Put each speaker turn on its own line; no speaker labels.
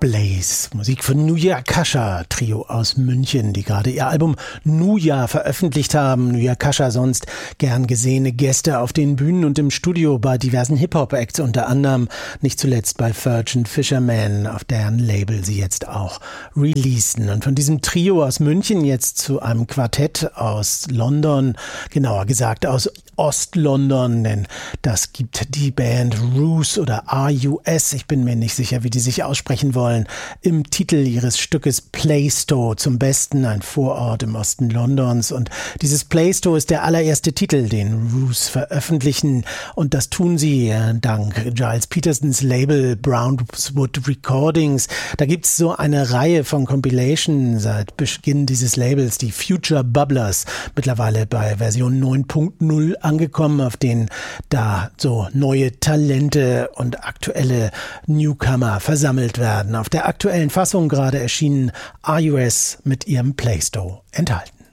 Blaze, Musik von Nuja Kasha, Trio aus München, die gerade ihr Album Nuja veröffentlicht haben. Nuja Kasha, sonst gern gesehene Gäste auf den Bühnen und im Studio bei diversen Hip-Hop-Acts, unter anderem nicht zuletzt bei Virgin Fisherman, auf deren Label sie jetzt auch releasen. Und von diesem Trio aus München jetzt zu einem Quartett aus London, genauer gesagt aus Ost-London, denn das gibt die Band Rus oder RUS, ich bin mir nicht sicher, wie die sich aussprechen wollen, im Titel ihres Stückes Plaistow zum Besten, ein Vorort im Osten Londons. Und dieses Plaistow ist der allererste Titel, den Rus veröffentlichen, und das tun sie dank Giles Petersons Label Brownswood Recordings. Da gibt es so eine Reihe von Compilations seit Beginn dieses Labels, die Future Bubblers, mittlerweile bei Version 9.0 angekommen, auf denen da so neue Talente und aktuelle Newcomer versammelt werden. Auf der aktuellen Fassung gerade erschienen RUS mit ihrem Plaistow enthalten.